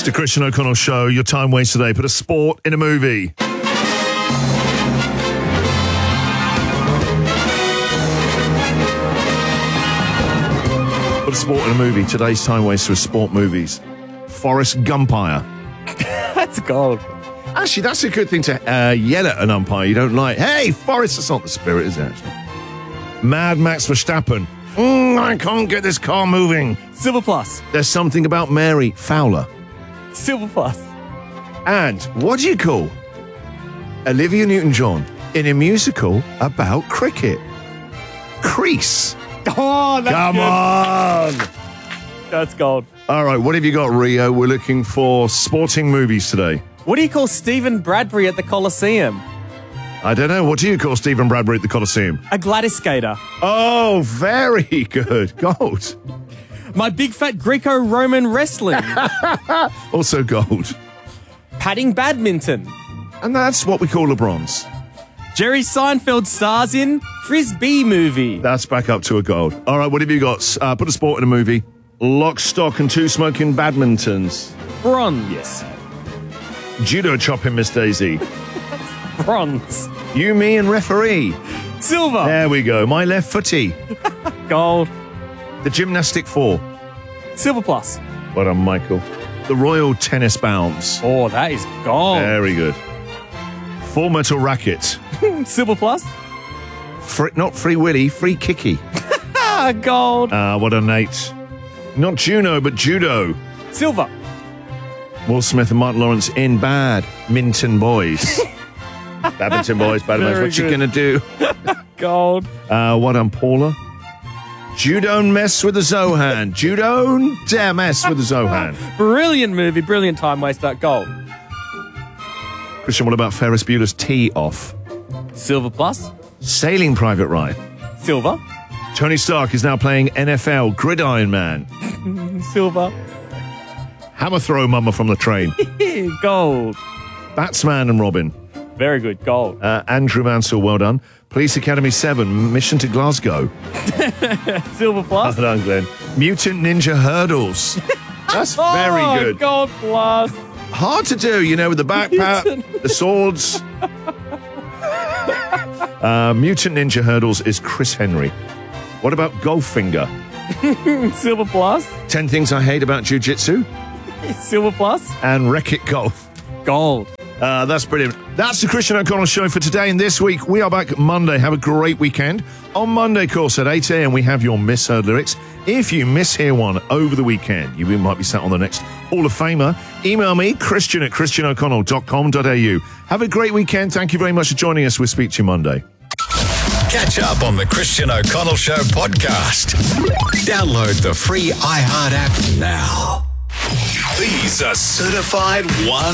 It's the Christian O'Connell Show. Your time waste today. Put a sport in a movie. Put a sport in a movie. Today's time waster is sport movies. Forrest Gumpire. That's gold. Actually, that's a good thing to yell at an umpire you don't like. Hey, Forrest, that's not the spirit, is it, actually? Mad Max Verstappen. I can't get this car moving. Silver Plus. There's something about Mary Fowler. Silver Plus. And what do you call Olivia Newton-John in a musical about cricket? Crease. Oh, that's Come good. on. That's gold. All right, what have you got, Rio? We're looking for sporting movies today. What do you call Stephen Bradbury at the Coliseum? I don't know. What do you call Stephen Bradbury at the Coliseum? A Gladys skater. Oh, very good. Gold. My big fat Greco-Roman wrestling. Also gold. Patting badminton. And that's what we call a bronze. Jerry Seinfeld stars in Frisbee movie. That's back up to a gold. All right, what have you got? Put a sport in a movie. Lock, stock, and two smoking badmintons. Bronze. Yes. Judo chopping, Miss Daisy. Bronze. You, me, and referee. Silver. There we go. My left footy. Gold. The gymnastic four. Silver Plus. Well done, Michael. The Royal Tennis Bounce. Oh, that is gold. Very good. Full Metal Racket. Silver Plus. Not Free Willy, Free Kicky. Gold. What a Nate. Not Juno, but Judo. Silver. Will Smith and Martin Lawrence in Badminton Boys. Badminton Boys, Badminton. What you good. gonna do? Gold. What on Paula? You don't mess with the Zohan. You don't dare mess with the Zohan. Brilliant movie. Brilliant time waster. Gold. Christian, what about Ferris Bueller's Tee Off? Silver Plus. Saving Private Ryan. Silver. Tony Stark is now playing NFL Gridiron Man. Silver. Hammer Throw Mama from the Train. Gold. Batsman and Robin. Very good. Gold. Andrew Mansell, well done. Police Academy 7, Mission to Glasgow. Silver Plus. Well done, Glenn. Mutant Ninja Hurdles. That's very good. Gold Plus. Hard to do, with the backpack, the swords. Mutant Ninja Hurdles is Chris Henry. What about Goldfinger? Silver Plus. 10 Things I Hate About Jiu-Jitsu. Silver Plus. And Wreck-It Golf. Gold. That's brilliant. That's the Christian O'Connell Show for today. And this week, we are back Monday. Have a great weekend. On Monday, of course, at 8 a.m., we have your misheard lyrics. If you mishear one over the weekend, you might be sat on the next Hall of Famer. Email me, christian@christianoconnell.com.au. Have a great weekend. Thank you very much for joining us. We'll speak to you Monday. Catch up on the Christian O'Connell Show podcast. Download the free iHeart app now. These are certified one